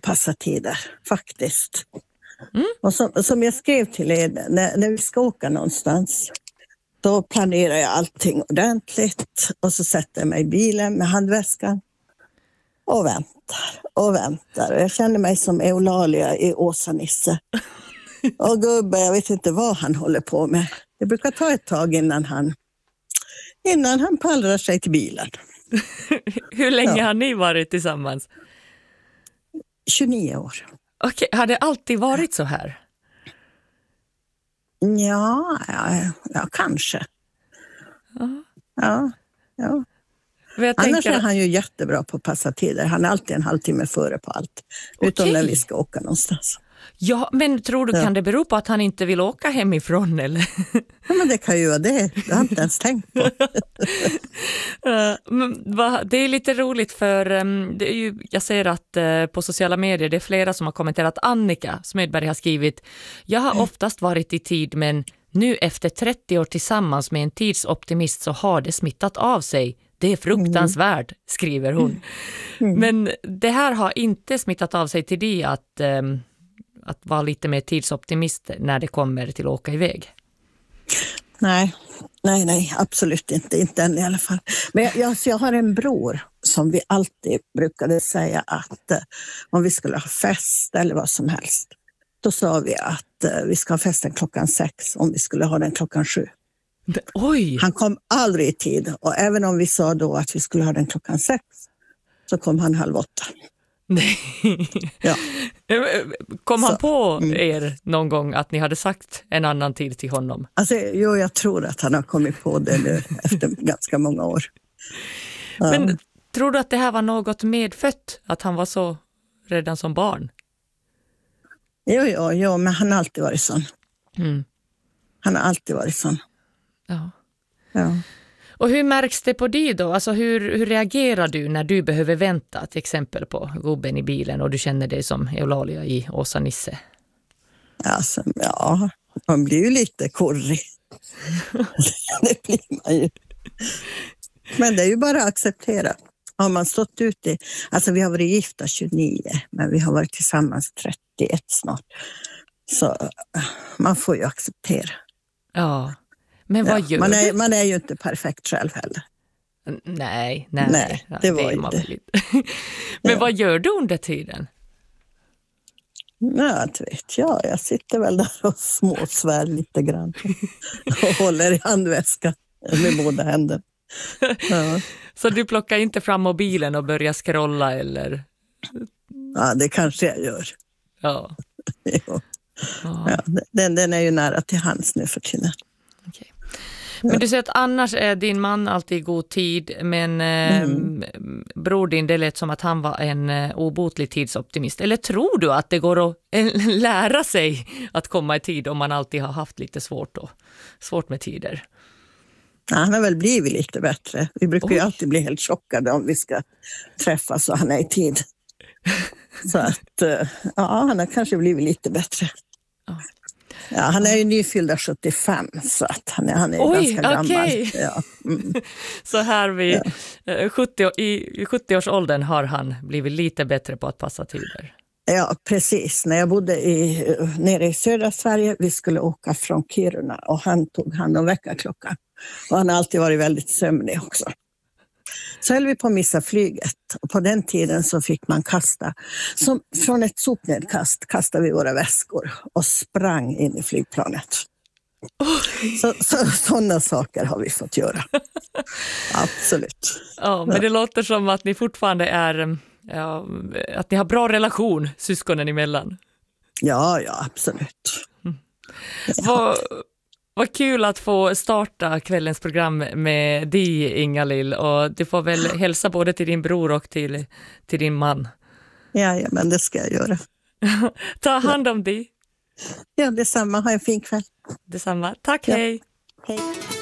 passa tider, faktiskt. Och som jag skrev till er, när vi ska åka någonstans, då planerar jag allting ordentligt och så sätter jag mig i bilen med handväskan och väntar. Jag känner mig som Eulalia i Åsa-Nisse. Och gubben, jag vet inte vad han håller på med. Det brukar ta ett tag innan han pallrar sig till bilen. Hur länge har ni varit tillsammans? 29 år. Okej, har det alltid varit så här? Ja, kanske. Ja. Annars är han ju jättebra på att passa tider. Han är alltid en halvtimme före på allt. Utom när vi ska åka någonstans. Ja, men tror du kan det bero på att han inte vill åka hemifrån eller? Ja, men det kan ju vara det. Det har jag inte ens tänkt på. Det är lite roligt för det är ju, jag ser att på sociala medier det är flera som har kommenterat. Annika Smedberg har skrivit: jag har oftast varit i tid, men nu efter 30 år tillsammans med en tidsoptimist så har det smittat av sig. Det är fruktansvärt, skriver hon. Men det här har inte smittat av sig till det att vara lite mer tidsoptimist när det kommer till att åka iväg? Nej, absolut inte. Inte än i alla fall. Men jag har en bror som vi alltid brukade säga att om vi skulle ha fest eller vad som helst, då sa vi att vi ska ha festen 6:00 om vi skulle ha den 7:00. Oj! Han kom aldrig i tid, och även om vi sa då att vi skulle ha den 6:00 så kom han 7:30. Nej. Ja. Kom han på er någon gång att ni hade sagt en annan tid till honom? Alltså, jag tror att han har kommit på det nu efter ganska många år. Ja. Men tror du att det här var något medfött? Att han var så redan som barn? Jo, men han har alltid varit sån. Han har alltid varit sån. Ja. Ja. Och hur märks det på dig då? Alltså hur reagerar du när du behöver vänta till exempel på gubben i bilen och du känner dig som Eulalia i Åsa-Nisse? Alltså, man blir ju lite korrig. Det blir man ju. Men det är ju bara att acceptera. Har man stått ute, alltså vi har varit gifta 29, men vi har varit tillsammans 31 snart. Så man får ju acceptera. Ja. Men vad gör du? Man är ju inte perfekt själv heller. Nej, det var inte. Men vad gör du under tiden? Nej, inte vet jag sitter väl där och småsvär lite grann. Och håller i handväskan med båda händerna. Ja. Så du plockar inte fram mobilen och börjar scrolla eller? Ja, det kanske jag gör. Ja. Ja, den är ju nära till hands nu för tiden. Okej. Men du säger att annars är din man alltid i god tid, men bror din, det lät som att han var en obotlig tidsoptimist. Eller tror du att det går att lära sig att komma i tid om man alltid har haft lite svårt med tider? Ja, han har väl blivit lite bättre. Vi brukar ju alltid bli helt chockade om vi ska träffas och han är i tid. Så att han har kanske blivit lite bättre. Ja, han är ju nyfyllda 75, så att han är ganska gammal. Ja. Så här vid 70-årsåldern har han blivit lite bättre på att passa tider. Ja, precis. När jag bodde nere i södra Sverige, vi skulle åka från Kiruna och han tog hand om väckarklockan. Och han har alltid varit väldigt sömnig också. Så höll vi på att missa flyget, och på den tiden så fick man kasta, som från ett sopnedkast kastade vi våra väskor och sprang in i flygplanet. Sådana saker har vi fått göra. Absolut. Ja, men det låter som att ni fortfarande är, att ni har bra relation syskonen emellan. Ja, absolut. Vad kul att få starta kvällens program med dig, Inga-Lill, och du får väl hälsa både till din bror och till din man. Ja, men det ska jag göra. Ta hand om dig. Ja, detsamma. Ha en fin kväll. Detsamma. Tack, hej. Hej.